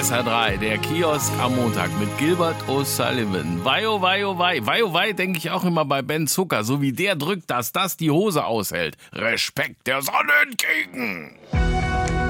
SR3, der Kiosk am Montag mit Gilbert O'Sullivan. Wei, oh wei, oh wei. Wei, oh wei, denke ich auch immer bei Ben Zucker. So wie der drückt, dass das die Hose aushält. Respekt der Sonne entgegen.